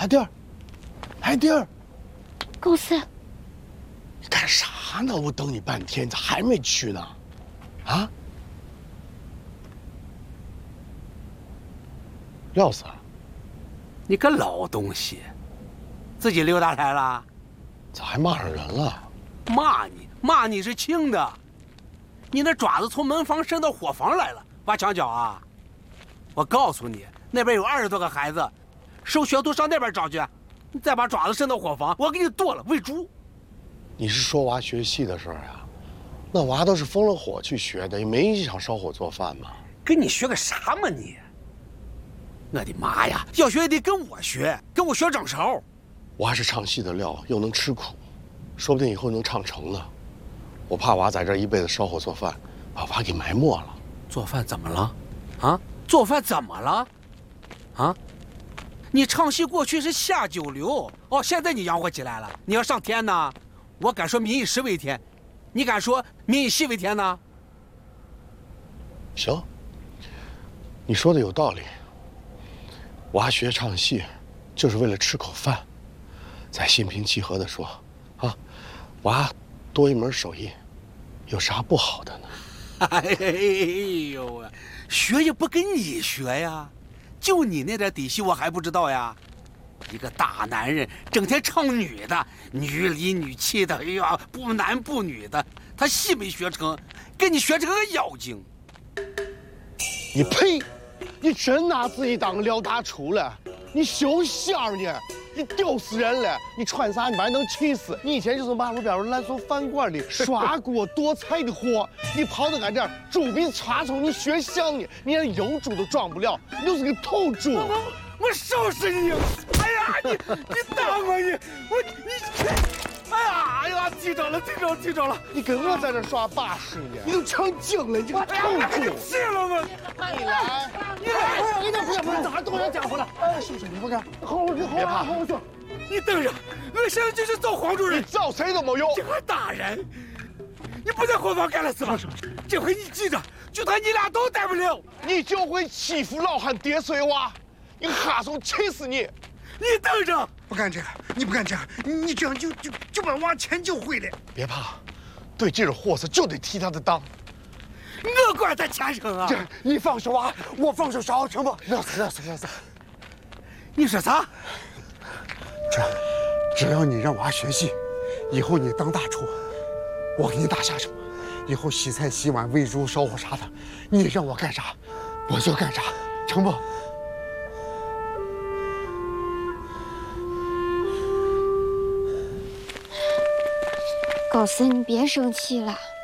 海弟儿，海弟儿， 公司， 你干啥呢？我等你半天，咋还没去呢？啊？廖子， 你个老东西，自己溜达来了？ 咋还骂上人了？ 骂你是轻的，你那爪子从门房伸到伙房来了，挖墙脚啊！我告诉你，那边有20多个孩子，收学徒上那边找去，你再把爪子伸到伙房，我给你剁了喂猪。 你是说娃学戏的事儿呀？那娃都是封了火去学的，也没影响烧火做饭嘛。 跟你学个啥嘛你？我的妈呀！要学也得跟我学整勺。 娃是唱戏的料，又能吃苦，说不定以后能唱成呢。我怕娃在这儿一辈子烧火做饭，把娃给埋没了。 做饭怎么了？啊？做饭怎么了？啊？你唱戏过去是下九流哦，现在你养活起来了，你要上天呢？我敢说民以食为天，你敢说民以戏为天呢？ 行，你说的有道理。娃学唱戏，就是为了吃口饭。再心平气和地说，啊，娃多一门手艺，有啥不好的呢？ 哎呦啊，学也不跟你学呀，就你那点底细我还不知道呀。一个大男人整天唱女的，女里女气的，哎呀，不男不女的，他戏没学成，跟你学成个妖精。 你呸！你真拿自己当个廖大厨了？你休想呢！你丢死人了！你穿啥你把人能气死！你以前就是马路边烂熟饭馆里刷锅剁菜的货，你跑到俺这儿猪鼻叉葱，你学像呢？你连油猪都装不了，你就是个土猪！ 我收拾你！哎呀，你打我你！哎呀，记着了！ 你跟我在这耍把式呢？你都成精了，你这个土猪！ 气了吗？ 你来！不，哪都要家伙了！哎，兄弟，你不干，好，别怕，好兄。 你等着，我现在就是找黄主任。 你找谁都没用。 这还打人？你不在伙房干了是吧？这回你记着，就算你俩都待不了。 你就会欺负老汉爹碎娃，你哈怂气死你！ 你等着！ 不干这个，你不干这个，你这样就把娃钱救回来。 别怕，对这种货色就得替他的当。 我管他钱成啊！ 你放手娃，我放手烧，成不？热死！ 你说啥？ 只要你让娃学戏，以后你当大厨，我给你打下手。以后洗菜、洗碗、喂猪、烧火啥的，你让我干啥，我就干啥，成不？ 高四，你别生气了。